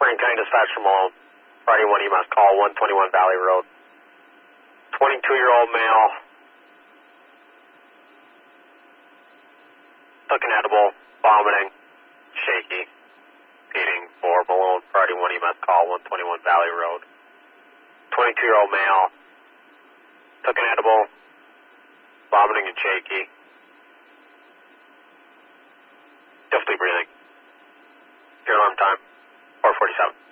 Frank County Dispatch from Malone. Friday 1 EMS call, 121 Valley Road. 22-year-old male. Took an edible, vomiting, shaky. Feeding for Malone. Friday 1 EMS call, 121 Valley Road. 22-year-old male. Took an edible, vomiting and shaky. Difficulty breathing. Your alarm time, 4:47.